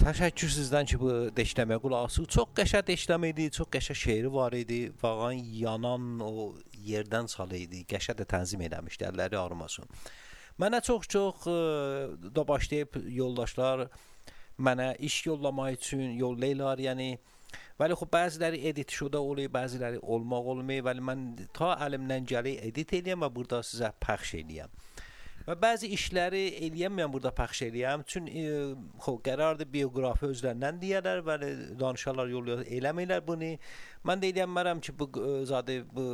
Təşəkkür sizdən ki, bu deşləməyə qulaq asıb. Çox qəşəng deşləmə idi, çox qəşəng şeiri var idi. Vağan yanan o yerdən çalı idi. Qəşəng də tənzim eləmişdi, əlləri ağrımasın. Mənə çox da başlayıb yoldaşlar mənə iş yollamaq üçün yollayırlar, yəni. Vəli xub bəziləri edit şuda oluyor, bəziləri olmaq olmuyor. Vəli mən ta əlimdən gəlir edit eləyəm və burada sizə pəxş eləyəm. Və bəzi işləri eləyəməyəm burada pəxş eləyəm. Çün qərardır bioqrafi özlərindən deyərlər və danışarlar, yollayarlar, eləməyirlər bunu. Mən də eləyəmmərəm ki, bu zadə bu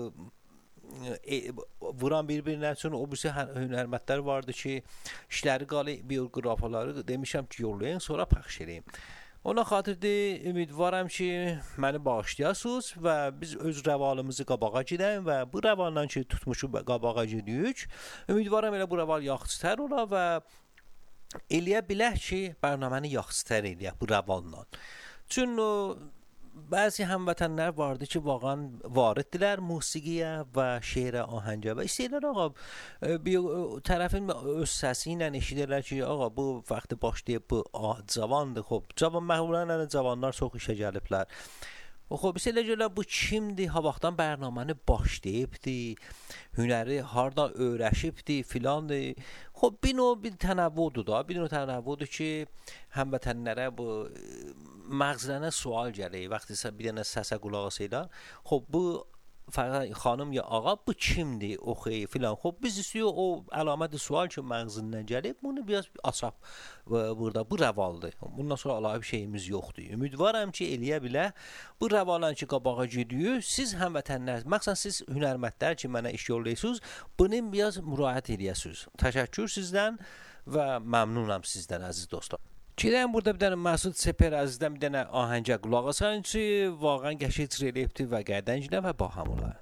vuran bir-birinə üçün o birisi hünərmətlər vardı ki, işləri qalı bioqrafaları demişəm ki, yollayın, sonra pəxş eləyim. Ona xatirdir, ümidvaram ki, məni bağışlayasınız və biz öz rəvalımızı qabağa gedək və bu rəvaldan ki, tutmuşu qabağa gediyük, ümidvaram elə bu rəval yaxşıtər ola və eləyə bilək ki, bərnaməni yaxşıtər eləyək bu rəvalla. Çün bəzi həmvətənlər vardı ki, vaqan variddirlər musiqiyə və şeirə, ahəngə və istəyirlər, ağa, bir tərəfin öz səsi ilə eşidirlər ki, ağa, bu vaxtı başlayıb, bu cavandır, cavan məhlulən cavanlar çox işə gəliblər. Istəyirlər, bu kimdir, ha vaxtdan bərnaməni başlayıbdi, hünəri harda öyrəşibdi, filandır. Bir növ bir tənəvvüdür da, bir növ tənəvvüdür ki, həmvətənlərə bu məğzlərə sual gəlir, vaxtı bir dənə səsə qulaq asırlar. Bu xanım ya ağa bu kimdir, oxuy filan. Biz istəyirik o əlamət sual ki, məğzindən gəlib, bunu biraz açaq burada, bu rəvaldır. Bundan sonra əlavə bir şeyimiz yoxdur. Ümidvaram ki, eləyə bilə. Bu rəvalan ki, qabağa gidiyor, siz həmvətənlər, məxsən siz hünərmətlər ki, mənə iş yollayırsınız, bunu biraz müraciət eləyəsiniz. Təşəkkür sizdən və məmnunam sizdən, əziz dostlar. Gedəyim burada bir dənə Məsud Seper əzizdən bir dənə ahəngə qulaq asayın ki, vaqən qəşəng icra eləyibdi və qədənclə və baham olar.